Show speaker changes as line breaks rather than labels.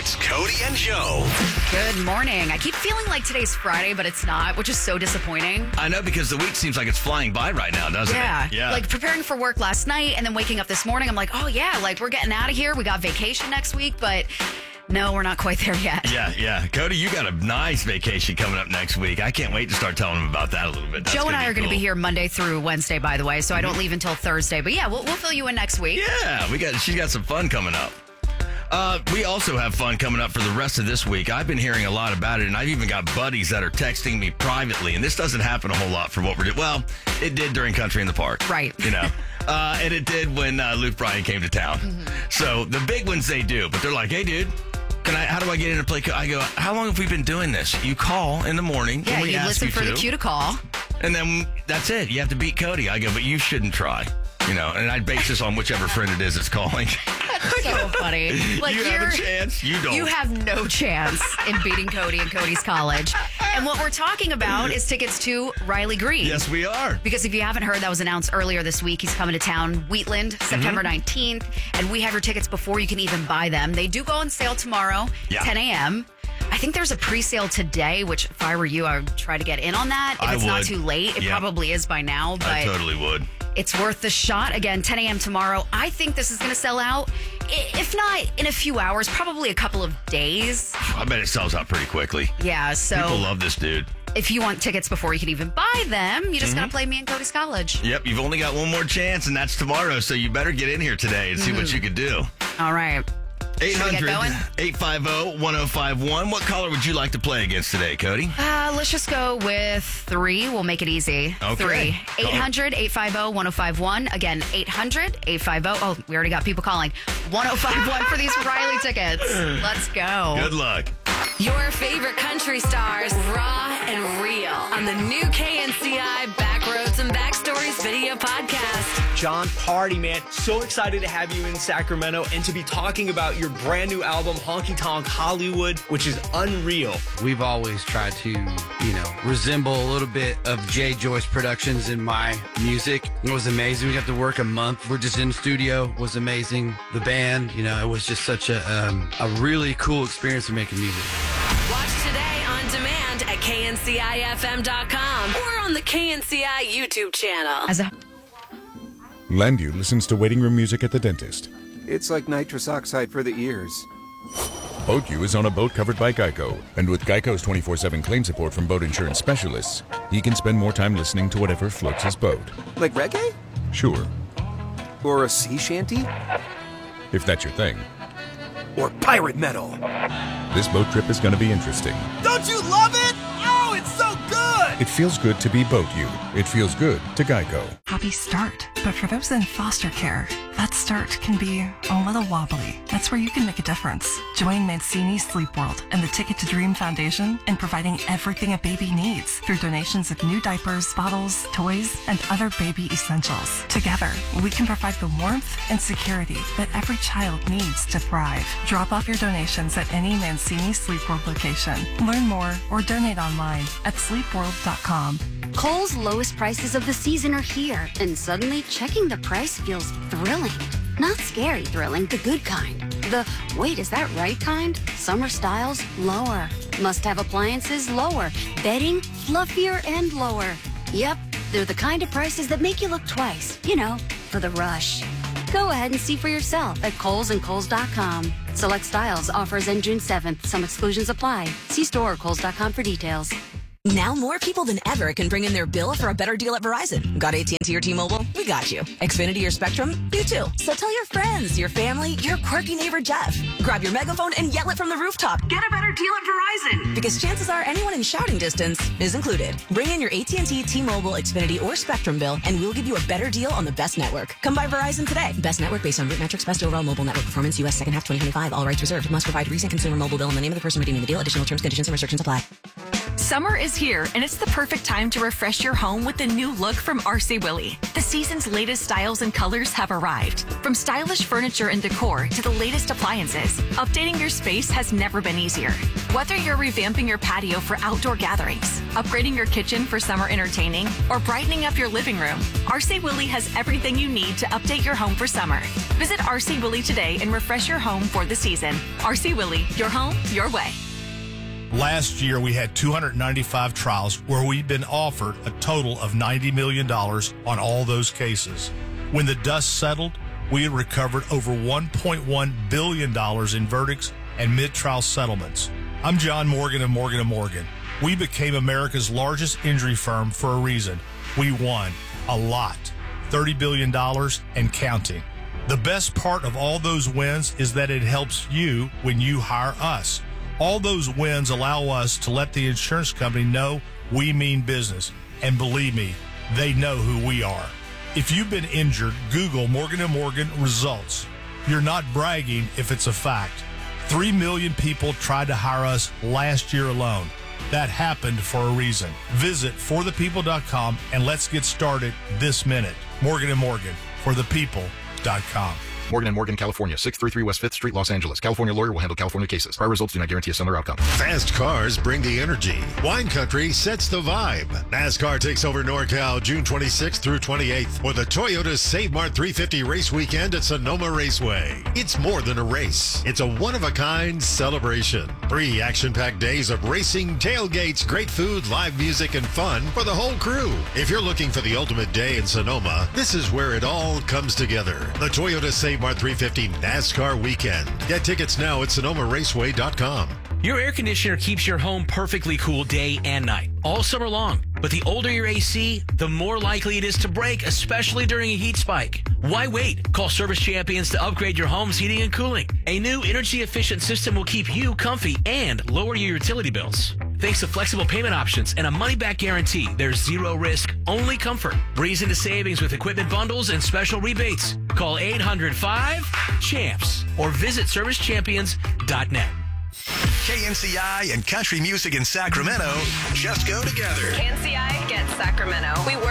It's Cody and Joe.
Good morning. I keep feeling like today's Friday, but it's not, which is so disappointing.
I know, because the week seems like it's flying by right now, doesn't it?
Yeah. Like preparing for work last night and then waking up this morning, I'm like, oh yeah, like we're getting out of here. We got vacation next week, but no, we're not quite there yet.
Yeah. Cody, you got a nice vacation coming up next week. I can't wait to start telling them about that a little bit.
Joe and I are going to be here Monday through Wednesday, by the way, so I don't leave until Thursday. But yeah, we'll fill you in next week.
Yeah, she's got some fun coming up. We also have fun coming up for the rest of this week. I've been hearing a lot about it, and I've even got buddies that are texting me privately, and this doesn't happen a whole lot for what we're doing. Well, it did during Country in the Park.
Right.
You know, and it did when Luke Bryan came to town. Mm-hmm. So the big ones they do, but they're like, hey, dude, how do I get in to play? I go, how long have we been doing this? You call in the morning.
Yeah,
when we
you
ask
listen
you
for the cue to call.
And then that's it. You have to beat Cody. I go, but you shouldn't try. You know, and I base this on whichever friend it is that's calling.
That's so funny. Like
you have a chance. You don't.
You have no chance in beating Cody in Cody's college. And what we're talking about is tickets to Riley Green.
Yes, we are.
Because if you haven't heard, that was announced earlier this week. He's coming to town, Wheatland, September 19th. And we have your tickets before you can even buy them. They do go on sale tomorrow, 10 a.m. I think there's a pre-sale today, which if I were you, I would try to get in on that. If it's not too late, it probably is by now. But
I totally would.
It's worth the shot. Again, 10 a.m. tomorrow. I think this is going to sell out. If not in a few hours, probably a couple of days.
I bet it sells out pretty quickly.
Yeah, so
people love this dude. If
you want tickets before you can even buy them, you just got to play me in Cody's college.
Yep, you've only got one more chance, and that's tomorrow, so you better get in here today and see what you can do.
All right.
800-850-1051. What caller would you like to play against today, Cody?
Let's just go with 3. We'll make it easy.
Okay.
3. 800-850-1051. Again, 800-850. Oh, we already got people calling. 1051 for these Riley tickets. Let's go.
Good luck.
Your favorite country stars, raw and real, on the new KNCI Backroads and Backstories video podcast.
John Party, man. So excited to have you in Sacramento and to be talking about your brand new album, Honky Tonk Hollywood, which is unreal.
We've always tried to, resemble a little bit of Jay Joyce Productions in my music. It was amazing. We got to work a month. We're just in the studio. It was amazing. The band, it was just such a really cool experience of making music.
Watch today on demand at KNCIFM.com or on the KNCI YouTube channel.
Landu listens to waiting room music at the dentist.
It's like nitrous oxide for the ears.
Boat U is on a boat covered by Geico. And with Geico's 24/7 claim support from boat insurance specialists, he can spend more time listening to whatever floats his boat.
Like reggae?
Sure.
Or a sea shanty?
If that's your thing.
Or pirate metal.
This boat trip is going to be interesting.
Don't you love it? Oh, it's so good!
It feels good to be Boat U. It feels good to Geico.
Happy start. But for those in foster care, that start can be a little wobbly. That's where you can make a difference. Join Mancini Sleep World and the Ticket to Dream Foundation in providing everything a baby needs through donations of new diapers, bottles, toys, and other baby essentials. Together, we can provide the warmth and security that every child needs to thrive. Drop off your donations at any Mancini Sleep World location. Learn more or donate online at sleepworld.com.
Kohl's lowest prices of the season are here, and suddenly checking the price feels thrilling. Not scary thrilling, the good kind. The, wait, is that right kind? Summer styles, lower. Must-have appliances, lower. Bedding, fluffier and lower. Yep, they're the kind of prices that make you look twice, for the rush. Go ahead and see for yourself at Kohl's and Kohl's.com. Select styles, offers end June 7th. Some exclusions apply. See store or Kohl's.com for details.
Now more people than ever can bring in their bill for a better deal at Verizon. Got AT&T or T-Mobile? We got you. Xfinity or Spectrum? You too. So tell your friends, your family, your quirky neighbor Jeff. Grab your megaphone and yell it from the rooftop. Get a better deal at Verizon. Because chances are anyone in shouting distance is included. Bring in your AT&T, T-Mobile, Xfinity, or Spectrum bill and we'll give you a better deal on the best network. Come by Verizon today. Best network based on root metrics, best overall mobile network performance, U.S. second half 2025. All rights reserved. Must provide recent consumer mobile bill and the name of the person redeeming the deal. Additional terms, conditions, and restrictions apply.
Summer is here, and it's the perfect time to refresh your home with the new look from RC Willey. The season's latest styles and colors have arrived. From stylish furniture and decor to the latest appliances, updating your space has never been easier. Whether you're revamping your patio for outdoor gatherings, upgrading your kitchen for summer entertaining, or brightening up your living room, RC Willey has everything you need to update your home for summer. Visit RC Willey today and refresh your home for the season. RC Willey, your home, your way.
Last year, we had 295 trials where we'd been offered a total of $90 million on all those cases. When the dust settled, we had recovered over $1.1 billion in verdicts and mid-trial settlements. I'm John Morgan of Morgan & Morgan. We became America's largest injury firm for a reason. We won a lot, $30 billion and counting. The best part of all those wins is that it helps you when you hire us. All those wins allow us to let the insurance company know we mean business. And believe me, they know who we are. If you've been injured, Google Morgan & Morgan results. You're not bragging if it's a fact. 3 million people tried to hire us last year alone. That happened for a reason. Visit forthepeople.com and let's get started this minute. Morgan & Morgan, forthepeople.com.
Morgan & Morgan, California, 633 West 5th Street, Los Angeles. California lawyer will handle California cases. Prior results do not guarantee a similar outcome.
Fast cars bring the energy. Wine Country sets the vibe. NASCAR takes over NorCal June 26th through 28th for the Toyota Save Mart 350 race weekend at Sonoma Raceway. It's more than a race. It's a one-of-a-kind celebration. 3 action-packed days of racing, tailgates, great food, live music, and fun for the whole crew. If you're looking for the ultimate day in Sonoma, this is where it all comes together. The Toyota Save Mart 350 NASCAR Weekend. Get tickets now at SonomaRaceway.com.
Your air conditioner keeps your home perfectly cool day and night, all summer long. But the older your AC, the more likely it is to break, especially during a heat spike. Why wait? Call Service Champions to upgrade your home's heating and cooling. A new energy-efficient system will keep you comfy and lower your utility bills. Thanks to flexible payment options and a money-back guarantee, there's zero risk, only comfort. Breeze into savings with equipment bundles and special rebates. Call 800-5-CHAMPS or visit ServiceChampions.net.
KNCI and country music in Sacramento just go together.
KNCI gets Sacramento. We work